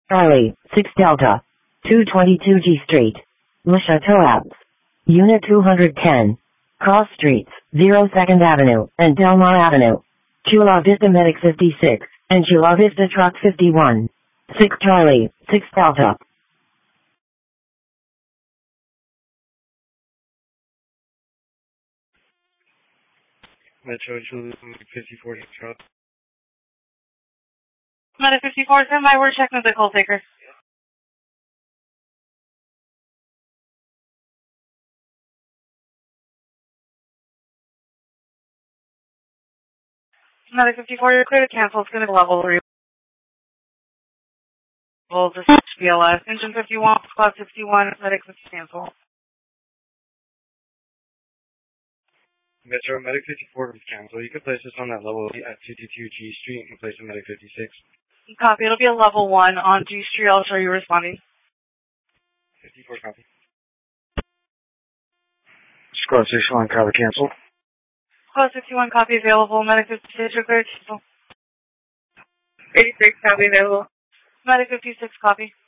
Charlie, 6 Delta, 222 G Street, Le Chateau Abs, Unit 210, Cross Streets, 02nd Avenue, and Delmar Avenue, Chula Vista Medic 56, and Chula Vista Truck 51. 6 Charlie, 6 Delta. Metro Chula 54 truck. Medic 54, stand by, we're checking the call taker. Medic 54, you're clear to cancel. It's going to level 3. This is BLS. Engine 51, Class 61, Medic 50 cancel. Metro Medic 54 is canceled. You can place this on that level at 222 G Street and place a Medic 56. Copy. It'll be a level 1 on G Street. I'll show you responding. 54 copy. Squad 61, cover cancel. Class 61 copy available. Medic 56, you're clear to cancel. 86 copy available. Medic 56 copy.